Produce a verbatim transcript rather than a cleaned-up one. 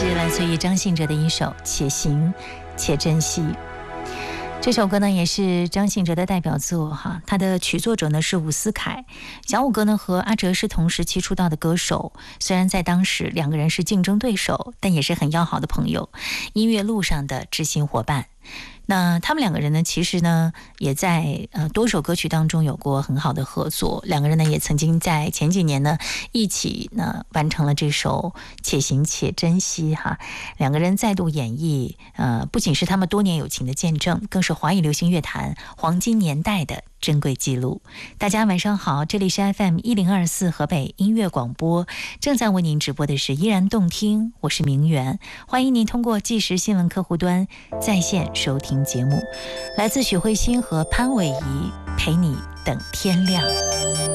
是来自于张信哲的一首《且行且珍惜》。这首歌呢也是张信哲的代表作哈，他的曲作者呢是伍思凯。小伍哥呢和阿哲是同时期出道的歌手，虽然在当时两个人是竞争对手，但也是很要好的朋友，音乐路上的知心伙伴。那他们两个人呢，其实呢也在呃多首歌曲当中有过很好的合作。两个人呢也曾经在前几年呢一起呢完成了这首《且行且珍惜》哈。两个人再度演绎，呃，不仅是他们多年友情的见证，更是华语流行乐坛黄金年代的珍贵记录。大家晚上好，这里是 F M 一零二四河北音乐广播，正在为您直播的是依然动听，我是明媛，欢迎您通过即时新闻客户端在线收听节目。来自许慧欣和潘玮仪，陪你等天亮。